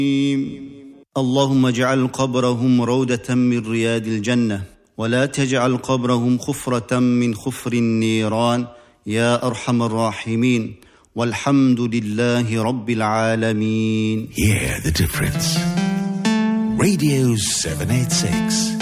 اللهم اجعل قبرهم روضة من رياض الجنة ولا تجعل قبرهم خفرة من خفر النيران يا أرحم الراحمين والحمد لله رب العالمين. Hear the difference. Radio 786.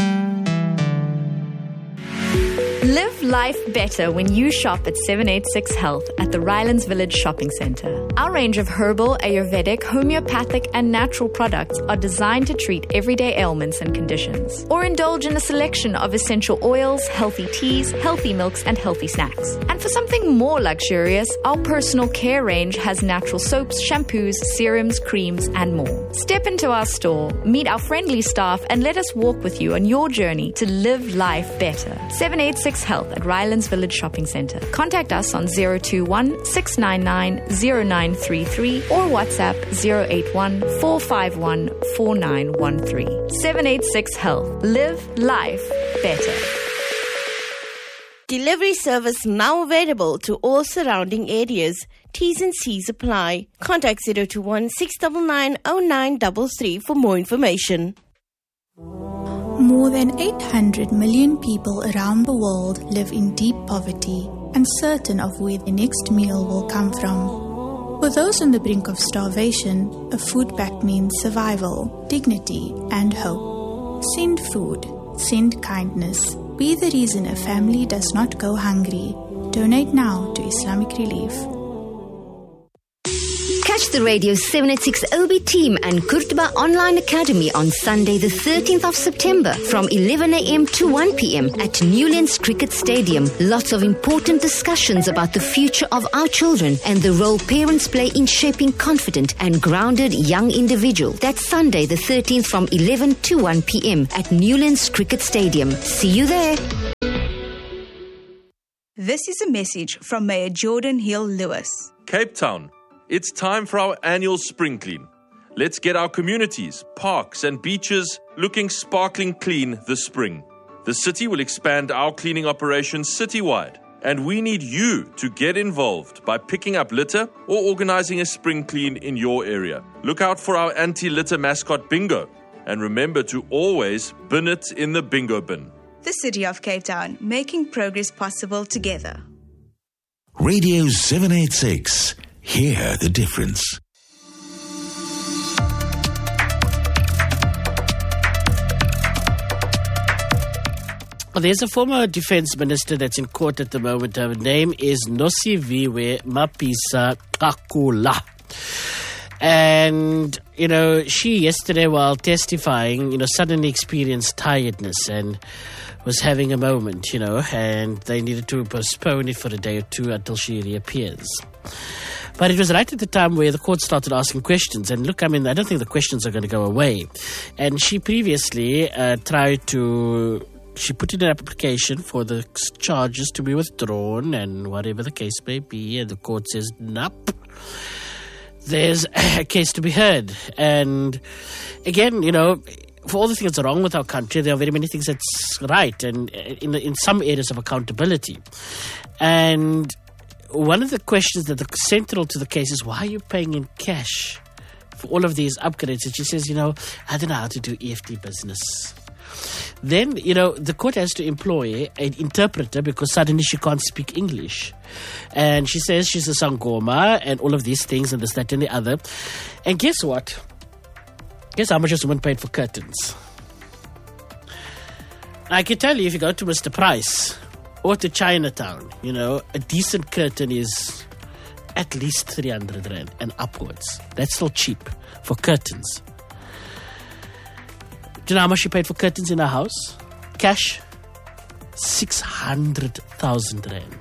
Live life better when you shop at 786 Health at the Rylands Village Shopping Centre. Our range of herbal, Ayurvedic, homeopathic and natural products are designed to treat everyday ailments and conditions. Or indulge in a selection of essential oils, healthy teas, healthy milks and healthy snacks. And for something more luxurious, our personal care range has natural soaps, shampoos, serums, creams and more. Step into our store, meet our friendly staff and let us walk with you on your journey to live life better. 786 Health at Rylands Village Shopping Centre. Contact us on 021 699 0933 or WhatsApp 081 451 4913. 786 Health. Live life better. Delivery service now available to all surrounding areas. T's and C's apply. Contact 021 699 0933 for more information. More than 800 million people around the world live in deep poverty, uncertain of where the next meal will come from. For those on the brink of starvation, a food pact means survival, dignity, and hope. Send food. Send kindness. Be the reason a family does not go hungry. Donate now to Islamic Relief. Catch the Radio 786 OB team and Kurtuba Online Academy on Sunday the 13th of September from 11 a.m. to 1 p.m. at Newlands Cricket Stadium. Lots of important discussions about the future of our children and the role parents play in shaping confident and grounded young individuals. That's Sunday the 13th from 11 to 1 p.m. at Newlands Cricket Stadium. See you there. This is a message from Mayor Jordan Hill-Lewis. Cape Town. It's time for our annual spring clean. Let's get our communities, parks and beaches looking sparkling clean this spring. The city will expand our cleaning operations citywide, and we need you to get involved by picking up litter or organizing a spring clean in your area. Look out for our anti-litter mascot bingo, and remember to always bin it in the bingo bin. The City of Cape Town, making progress possible together. Radio 786. Hear the difference. Well, there's a former defense minister that's in court at the moment. Her name is Nosiviwe Mapisa-Qakula. And, she yesterday while testifying, suddenly experienced tiredness and was having a moment, and they needed to postpone it for a day or two until she reappears. But it was right at the time where the court started asking questions. And look, I don't think the questions are going to go away. And she previously she put in an application for the charges to be withdrawn and whatever the case may be. And the court says, nope. There's a case to be heard. And again, for all the things that are wrong with our country, there are very many things that's right. And in some areas of accountability. And one of the questions that are central to the case is, why are you paying in cash for all of these upgrades? And she says, I don't know how to do EFT business. Then, the court has to employ an interpreter because suddenly she can't speak English. And she says she's a Sangoma and all of these things and this, that and the other. And guess what? Guess how much this woman paid for curtains? I can tell you, if you go to Mr. Price or to Chinatown, a decent curtain is at least 300 Rand and upwards. That's still cheap for curtains. Do you know how much she paid for curtains in her house? Cash? 600,000 Rand.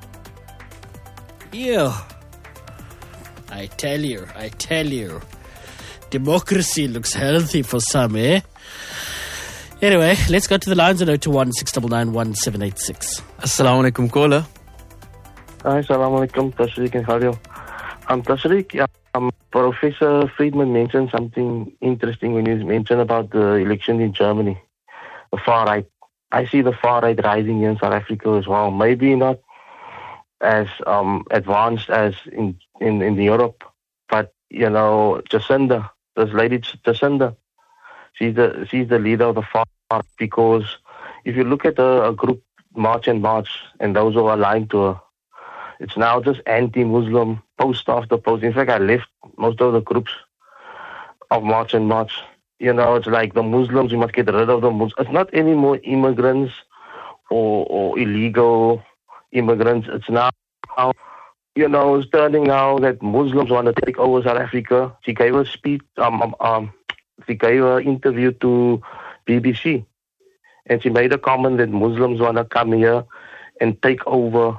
Yeah. I tell you. Democracy looks healthy for some, eh? Anyway, let's go to the lines at 021 699 1786. Assalamu alaikum, caller. Hi, assalamu alaikum, Tashriq and Khalil. Tashriq, Professor Friedman mentioned something interesting when he mentioned about the elections in Germany, the far right. I see the far right rising here in South Africa as well. Maybe not as advanced as in Europe, but Jacinda this lady Jacinda. She's the leader of the FAR, because if you look at a group March and those who are aligned to her, it's now just anti-Muslim, post after post. In fact, I left most of the groups of March and March. It's like the Muslims, we must get rid of the Muslims. It's not any more immigrants or illegal immigrants. It's now, it's turning out that Muslims want to take over South Africa. She gave a speech, she gave an interview to BBC, and she made a comment that Muslims want to come here and take over,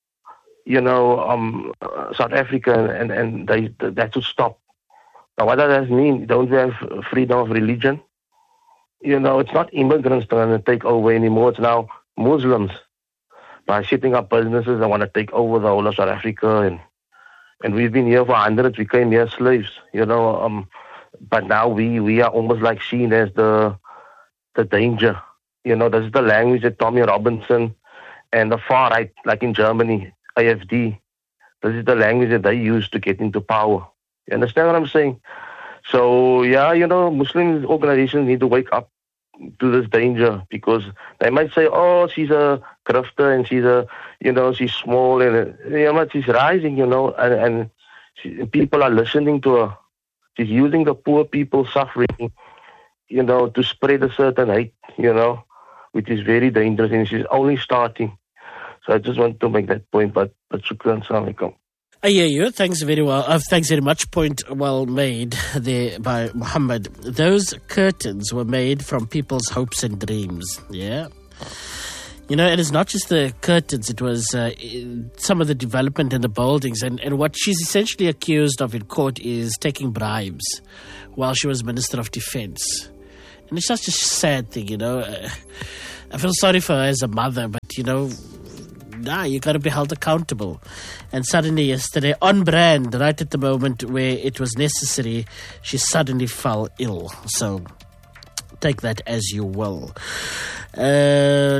South Africa, and that should stop. Now, what does that mean? Don't we have freedom of religion? It's not immigrants trying to take over anymore. It's now Muslims, by setting up businesses that want to take over the whole of South Africa. And we've been here for hundreds. We came here slaves, but now we are almost like seen as the danger. This is the language that Tommy Robinson and the far right, like in Germany, AfD, this is the language that they use to get into power. You understand what I'm saying? So, Muslim organizations need to wake up to this danger, because they might say, oh, she's a grifter and she's small and, she's rising, and people are listening to her. She's using the poor people suffering, to spread a certain hate, which is very dangerous, and she's only starting. So I just want to make that point, but shukran, assalamu alaikum. I hear you. Thanks very well. Thanks very much. Point well made there by Muhammad. Those curtains were made from people's hopes and dreams. Yeah. And it's not just the curtains. It was some of the development in the buildings. And what she's essentially accused of in court is taking bribes while she was Minister of Defense. And it's such a sad thing, I feel sorry for her as a mother, but, you got to be held accountable. And suddenly yesterday, on brand, right at the moment where it was necessary, she suddenly fell ill. So take that as you will. The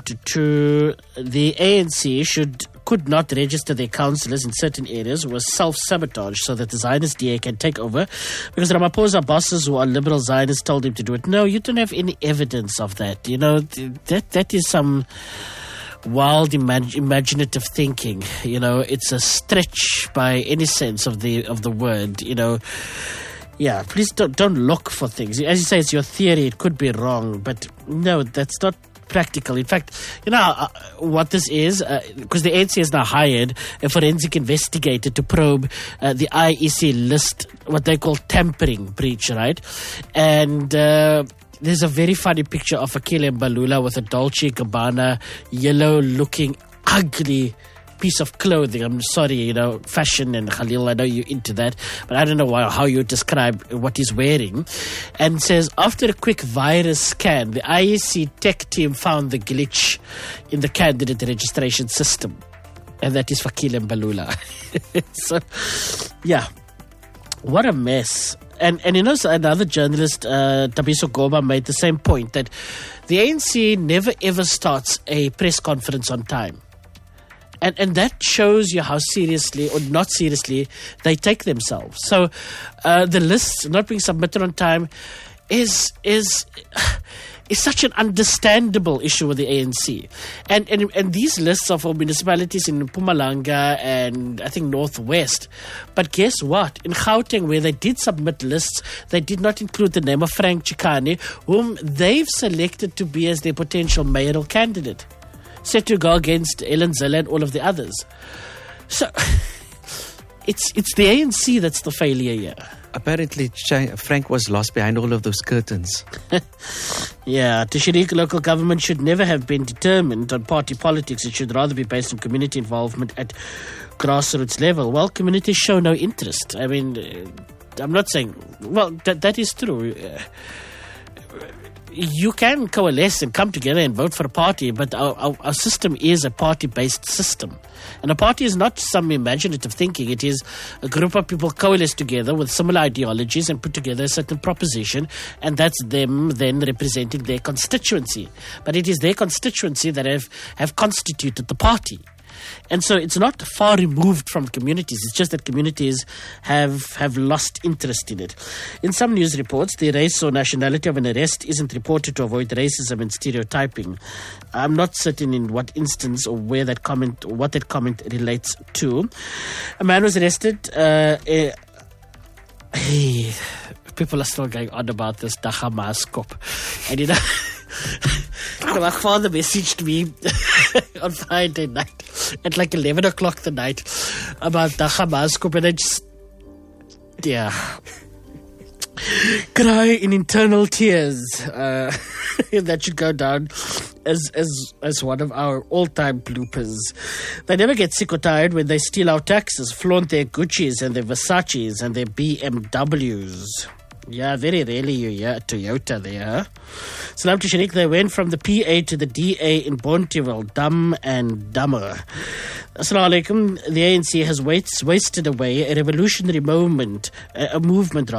ANC could not register their councillors in certain areas was self-sabotage so that the Zionist DA can take over, because Ramaphosa bosses who are liberal Zionists told him to do it. No, you don't have any evidence of that. That is some wild imaginative thinking. It's a stretch by any sense of the word. Yeah, please don't look for things. As you say, it's your theory. It could be wrong, but no, that's not practical. In fact, what this is, because the ANC has now hired a forensic investigator to probe the IEC list, what they call tampering breach, right? And there's a very funny picture of Akile Mbalula with a Dolce & Gabbana yellow-looking, ugly piece of clothing. I'm sorry, fashion and Khalil, I know you're into that, but I don't know how you describe what he's wearing. And says, after a quick virus scan, the IEC tech team found the glitch in the candidate registration system. And that is for Akile Mbalula. So, yeah. What a mess. And another journalist, Tabiso Goba, made the same point, that the ANC never ever starts a press conference on time. And that shows you how seriously or not seriously they take themselves. So the lists not being submitted on time is such an understandable issue with the ANC. And these lists are for municipalities in Mpumalanga and I think Northwest. But guess what? In Gauteng, where they did submit lists, they did not include the name of Frank Chikane, whom they've selected to be as their potential mayoral candidate, set to go against Ellen Zille and all of the others. So it's the ANC that's the failure here. Apparently, Frank was lost behind all of those curtains. Yeah, Tishirika local government should never have been determined on party politics. It should rather be based on community involvement at grassroots level. Well, communities show no interest. I mean, I'm not saying... Well, that is true. You can coalesce and come together and vote for a party, but our system is a party-based system. And a party is not some imaginative thinking. It is a group of people coalesce together with similar ideologies and put together a certain proposition, and that's them then representing their constituency. But it is their constituency that have constituted the party. And so it's not far removed from communities. It's just that communities have lost interest in it. In some news reports, the race or nationality of an arrest isn't reported to avoid racism and stereotyping. I'm not certain in what instance or where that comment or what that comment relates to. A man was arrested. People are still going on about this Dagamaskop. And you know, my father messaged me on Friday night at like 11 o'clock the night about Dagamaskop, and I just, cry in internal tears. That should go down as one of our all-time bloopers. They never get sick or tired when they steal our taxes, flaunt their Gucci's and their Versace's and their BMWs. Yeah, very rarely you hear a Toyota there. Salam to Sharik. They went from the PA to the DA in Bontewell, Dumb and Dumber. Assalamu alaikum. The ANC has wasted away a revolutionary movement, a movement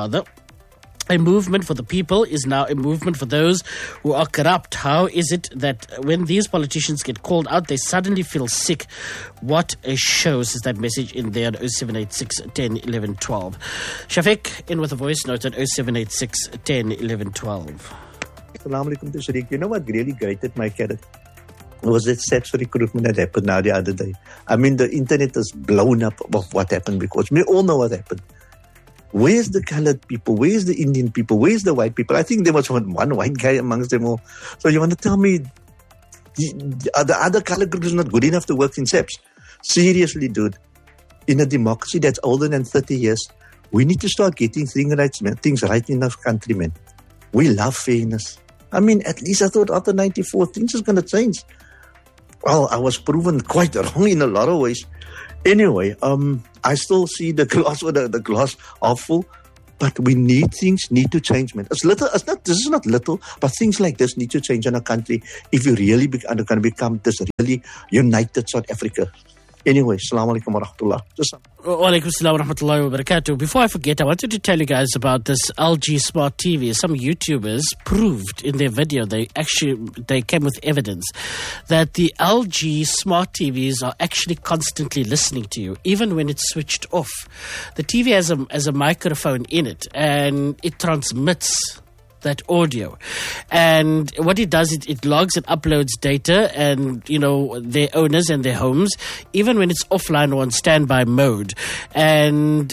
for the people is now a movement for those who are corrupt. How is it that when these politicians get called out, they suddenly feel sick? What a show, says that message in there at 0786 10 11 12. Shafiq in with a voice note at 0786 10 11 12. Assalamu alaikum to Sharik. You know what really grated my carrot? Was that sex recruitment that happened now the other day. I mean, the internet is blown up of what happened because we all know what happened. Where's the colored people? Where's the Indian people? Where's the white people? I think there was one white guy amongst them all. So you want to tell me the other color group is not good enough to work in SEPs? Seriously, dude. In a democracy that's older than 30 years, we need to start getting things right in our country, man. We love fairness. I mean, at least I thought after 94, things is going to change. Well, I was proven quite wrong in a lot of ways. Anyway, I still see the glass or the glass half full, but things need to change, man. This is not little, but things like this need to change in our country if we really are going to become this really united South Africa. Anyway, assalamu alaikum wa rahmatullah. Wa alaikum assalam wa rahmatullahi wa barakatuh. Before I forget, I wanted to tell you guys about this LG Smart TV. Some YouTubers proved in their video, they came with evidence that the LG Smart TVs are actually constantly listening to you, even when it's switched off. The TV has a microphone in it, and it transmits that audio, and what it does, it logs and uploads data, and their owners and their homes, even when it's offline or on standby mode. And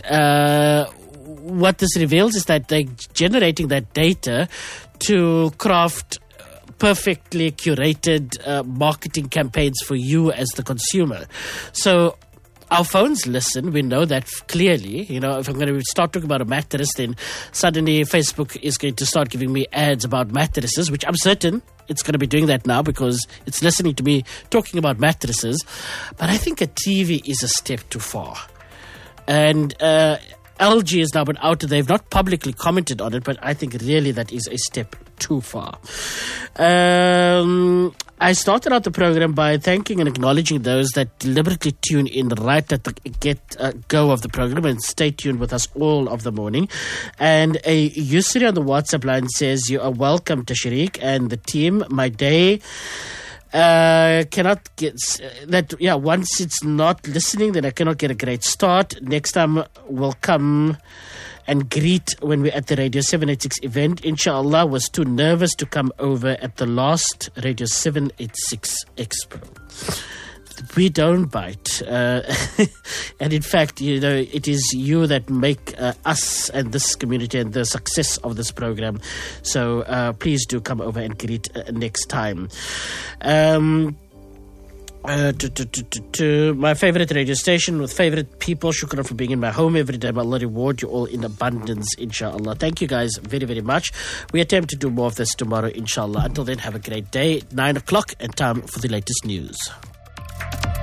what this reveals is that they're generating that data to craft perfectly curated marketing campaigns for you as the consumer. So our phones listen. We know that clearly. If I'm going to start talking about a mattress, then suddenly Facebook is going to start giving me ads about mattresses, which I'm certain it's going to be doing that now because it's listening to me talking about mattresses. But I think a TV is a step too far. And LG has now been out. They've not publicly commented on it, but I think really that is a step too far. I started out the program by thanking and acknowledging those that deliberately tune in right at the get-go of the program and stay tuned with us all of the morning. And a Yusri on the WhatsApp line says, you are welcome to Sharik and the team. My day cannot get that. Yeah, once it's not listening, then I cannot get a great start. Next time we'll come and greet when we're at the Radio 786 event. Inshallah, was too nervous to come over at the last Radio 786 Expo. We don't bite. And in fact, it is you that make us and this community and the success of this program. So please do come over and greet next time. My favorite radio station with favorite people. Shukran for being in my home every day. May Allah reward you all in abundance, inshallah. Thank you guys very, very much. We attempt to do more of this tomorrow, inshallah. Until then, have a great day. 9 o'clock and time for the latest news.